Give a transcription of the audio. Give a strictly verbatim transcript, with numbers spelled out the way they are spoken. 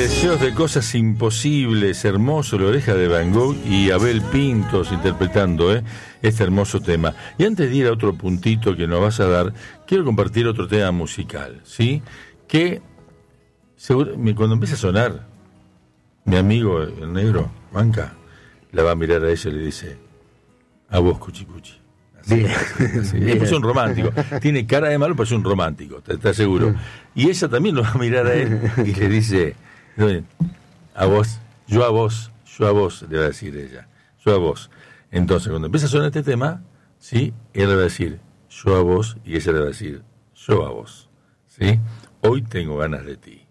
Deseos de cosas imposibles, hermoso, La Oreja de Van Gogh y Abel Pintos interpretando ¿eh? este hermoso tema. Y antes de ir a otro puntito que nos vas a dar, quiero compartir otro tema musical, ¿sí? Que seguro, cuando empieza a sonar, mi amigo el negro, Banca, la va a mirar a ella y le dice, a vos, cuchi cuchi. Así, así, así. Es un romántico. Tiene cara de malo, pero es un romántico, te, te aseguro. Y ella también lo va a mirar a él y le dice, a vos, yo a vos, yo a vos, le va a decir ella, yo a vos. Entonces, cuando empieza a sonar este tema, ¿sí? Él le va a decir, yo a vos, y ella le va a decir, yo a vos. ¿Sí? Hoy tengo ganas de ti.